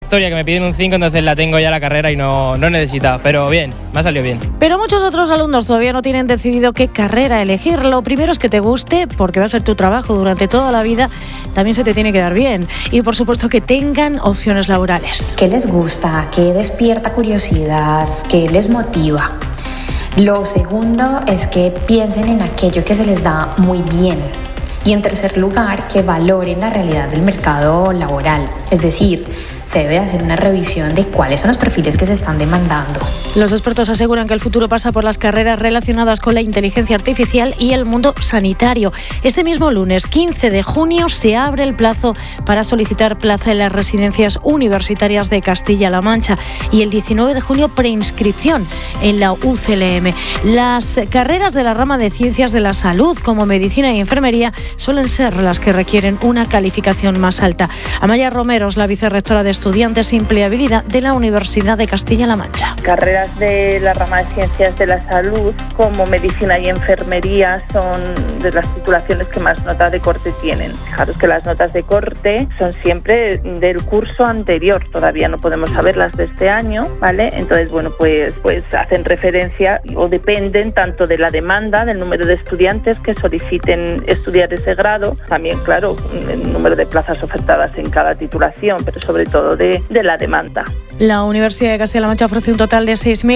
Historia que me piden un 5, entonces la tengo ya la carrera y no necesitaba, pero bien, me ha salido bien. Pero muchos otros alumnos todavía no tienen decidido qué carrera elegir. Lo primero es que te guste, porque va a ser tu trabajo durante toda la vida. También se te tiene que dar bien. Y por supuesto que tengan opciones laborales. ¿Qué les gusta? ¿Qué despierta curiosidad? ¿Qué les motiva? Lo segundo es que piensen en aquello que se les da muy bien. Y en tercer lugar, que valoren la realidad del mercado laboral. Es decir, se debe hacer una revisión de cuáles son los perfiles que se están demandando. Los expertos aseguran que el futuro pasa por las carreras relacionadas con la inteligencia artificial y el mundo sanitario. Este mismo lunes, 15 de junio, se abre el plazo para solicitar plaza en las residencias universitarias de Castilla-La Mancha y el 19 de junio preinscripción en la UCLM. Las carreras de la rama de ciencias de la salud, como medicina y enfermería, suelen ser las que requieren una calificación más alta. Amaya Romero es la vicerrectora de Estudiantes e Empleabilidad de la Universidad de Castilla-La Mancha. Carreras de la rama de ciencias de la salud, como medicina y enfermería, son de las titulaciones que más notas de corte tienen. Fijaros que las notas de corte son siempre del curso anterior, todavía no podemos saber las de este año, ¿vale? Entonces, bueno, pues hacen referencia o dependen tanto de la demanda, del número de estudiantes que soliciten estudiar ese grado, también, claro, el número de plazas ofertadas en cada titulación, pero sobre todo de la demanda. La Universidad de Castilla-La Mancha ofrece un total de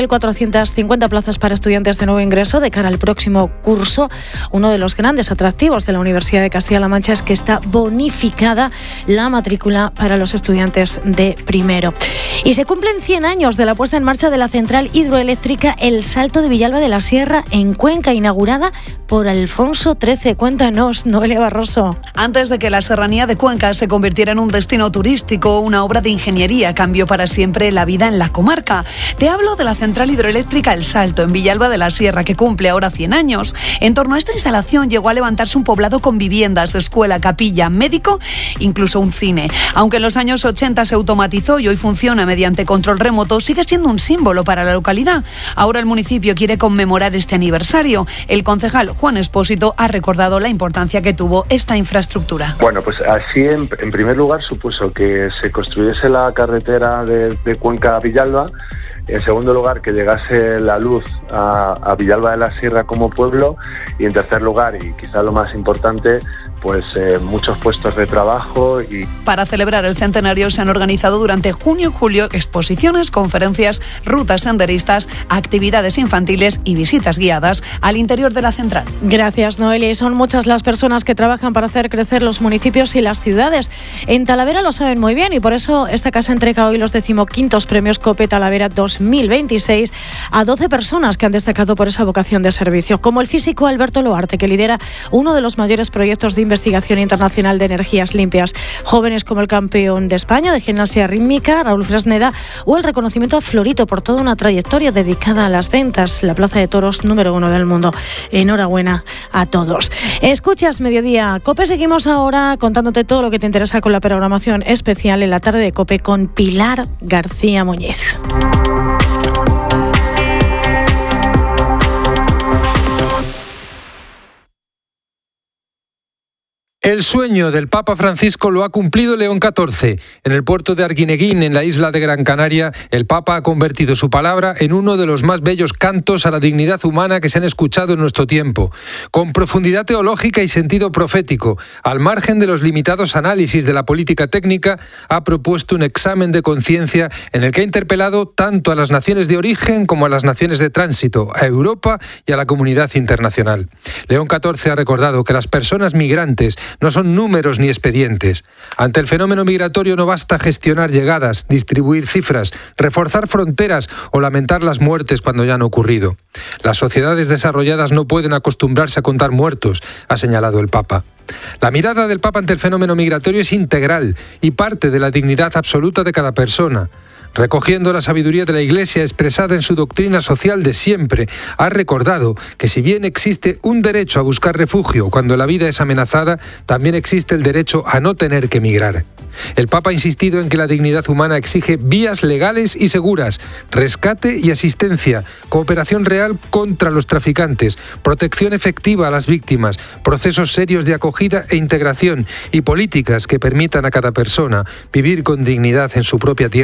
6.450 plazas para estudiantes de nuevo ingreso de cara al próximo curso. Uno de los grandes atractivos de la Universidad de Castilla-La Mancha es que está bonificada la matrícula para los estudiantes de primero. Y se cumplen 100 años de la puesta en marcha de la central hidroeléctrica El Salto de Villalba de la Sierra en Cuenca, inaugurada por Alfonso XIII. Cuéntanos, Noelia Barroso. Antes de que la serranía de Cuenca se convirtiera en un destino turístico, una obra de ingeniería cambió para siempre la vida en la comarca. Te hablo de la central hidroeléctrica El Salto, en Villalba de la Sierra, que cumple ahora 100 años. En torno a esta instalación llegó a levantarse un poblado con viviendas, escuela, capilla, médico, incluso un cine. Aunque en los años 80 se automatizó y hoy funciona mediante control remoto, sigue siendo un símbolo para la localidad. Ahora el municipio quiere conmemorar este aniversario. El concejal Juan Espósito ha recordado la importancia que tuvo esta infraestructura. Bueno, pues así en primer lugar supuso que se construyese la carretera de Cuenca a Villalba. En segundo lugar, que llegase la luz a Villalba de la Sierra como pueblo. Y en tercer lugar, y quizá lo más importante, pues muchos puestos de trabajo. Para celebrar el centenario se han organizado durante junio y julio exposiciones, conferencias, rutas senderistas, actividades infantiles y visitas guiadas al interior de la central. Gracias, Noelia. Y son muchas las personas que trabajan para hacer crecer los municipios y las ciudades. En Talavera lo saben muy bien y por eso esta casa entrega hoy los 15º premios COPE Talavera 2026 a 12 personas que han destacado por esa vocación de servicio, como el físico Alberto Loarte, que lidera uno de los mayores proyectos de investigación internacional de energías limpias. Jóvenes como el campeón de España de gimnasia rítmica, Raúl Fresneda, o el reconocimiento a Florito por toda una trayectoria dedicada a las ventas, la plaza de toros número 1 del mundo. Enhorabuena a todos. Escuchas Mediodía COPE. Seguimos ahora contándote todo lo que te interesa con la programación especial en la tarde de COPE con Pilar García Muñiz. El sueño del Papa Francisco lo ha cumplido León XIV. En el puerto de Arguineguín, en la isla de Gran Canaria, el Papa ha convertido su palabra en uno de los más bellos cantos a la dignidad humana que se han escuchado en nuestro tiempo. Con profundidad teológica y sentido profético, al margen de los limitados análisis de la política técnica, ha propuesto un examen de conciencia en el que ha interpelado tanto a las naciones de origen como a las naciones de tránsito, a Europa y a la comunidad internacional. León XIV ha recordado que las personas migrantes no son números ni expedientes. Ante el fenómeno migratorio no basta gestionar llegadas, distribuir cifras, reforzar fronteras o lamentar las muertes cuando ya han ocurrido. Las sociedades desarrolladas no pueden acostumbrarse a contar muertos, ha señalado el Papa. La mirada del Papa ante el fenómeno migratorio es integral y parte de la dignidad absoluta de cada persona. Recogiendo la sabiduría de la Iglesia expresada en su doctrina social de siempre, ha recordado que si bien existe un derecho a buscar refugio cuando la vida es amenazada, también existe el derecho a no tener que migrar. El Papa ha insistido en que la dignidad humana exige vías legales y seguras, rescate y asistencia, cooperación real contra los traficantes, protección efectiva a las víctimas, procesos serios de acogida e integración y políticas que permitan a cada persona vivir con dignidad en su propia tierra.